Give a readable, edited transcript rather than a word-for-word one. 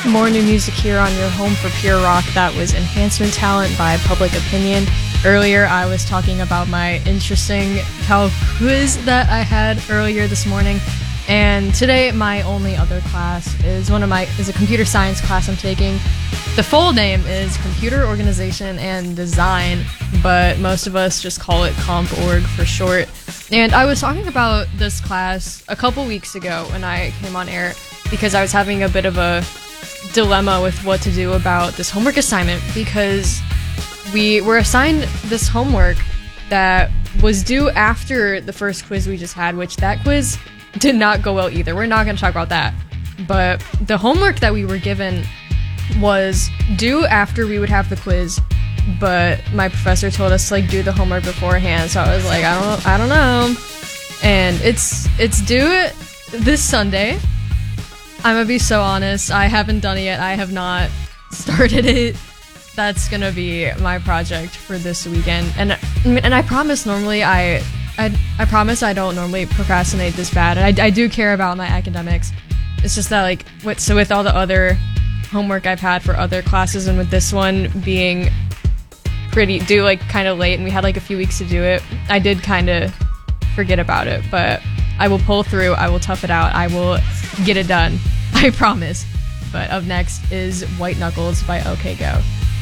More new music here on your home for pure rock. That was Enhancement Talent by Public Opinion. Earlier, I was talking about my interesting Cal quiz that I had earlier this morning. And today, my only other class is a computer science class I'm taking. The full name is Computer Organization and Design, but most of us just call it Comp Org for short. And I was talking about this class a couple weeks ago when I came on air because I was having a bit of a dilemma with what to do about this homework assignment, because we were assigned this homework that was due after the first quiz we just had, which that quiz did not go well either. We're not going to talk about that. But the homework that we were given was due after we would have the quiz, but my professor told us to do the homework beforehand. So I was like, I don't know. And it's due this Sunday. I'm gonna be so honest, I haven't done it yet. I have not started it. That's gonna be my project for this weekend. And I promise normally I promise I don't normally procrastinate this bad. And I do care about my academics. It's just that with all the other homework I've had for other classes, and with this one being due kind of late, and we had a few weeks to do it, I did kind of forget about it. But I will pull through. I will tough it out. I will get it done. I promise. But up next is White Knuckles by OK Go.